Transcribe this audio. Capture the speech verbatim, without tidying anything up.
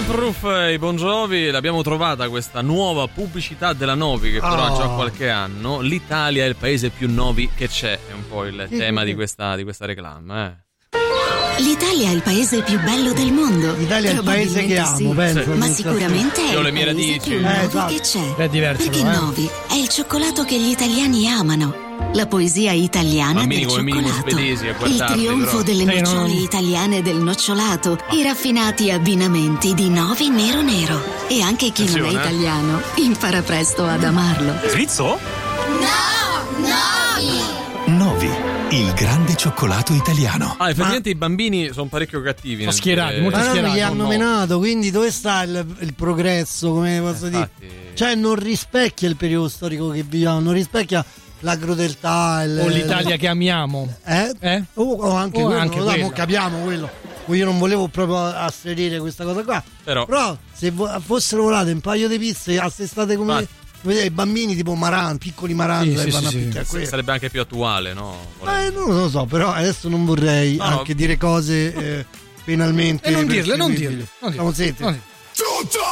Bulletproof e i Bon Jovi, l'abbiamo trovata questa nuova pubblicità della Novi che però ha Oh. già qualche anno. L'Italia è il paese più Novi che c'è, è un po' il Sì, tema sì. di questa, di questa reclama, eh. L'Italia è il paese più bello del mondo. L'Italia è il paese che Probabilmente amo, sì, penso. ma Sì. sicuramente è Io ho le il mie paese radici. più Eh, Novi esatto. che c'è. È diverso, Perché però, eh. Novi è il cioccolato che gli italiani amano. La poesia italiana Bambini del come minimo cioccolato. svedesi a Il guardarli, trionfo però. delle Sì, nocciole non- italiane del nocciolato. I raffinati abbinamenti di Novi Nero Nero. E anche chi non è Attenzione, eh. italiano impara presto ad amarlo. Srizzo? Novi, il grande cioccolato italiano. Ah, effettivamente i bambini sono parecchio cattivi. Sono nel schierati, dire- molto Ma non schierati. gli hanno no. menato, quindi dove sta il, il progresso, come posso dire? Infatti. Cioè non rispecchia il periodo storico che viviamo, non rispecchia la crudeltà, il, O l'Italia che amiamo. eh? Eh? O, o anche O quello, anche lo dà, mo quello. capiamo quello. Io non volevo proprio asserire questa cosa qua. Però- se vo- fossero volate un paio di pizze assestate come, Infatti. come dire, i bambini tipo Maran, piccoli Maran, Sì, che sì, vanno sì, a sì. picchiare quello. Sarebbe anche più attuale, no? Eh, non lo so, però adesso non vorrei No, no. anche dire cose eh, penalmente E non dirle, non perseguibili. dirle. Non dirle. Stiamo zitti. Non dirle.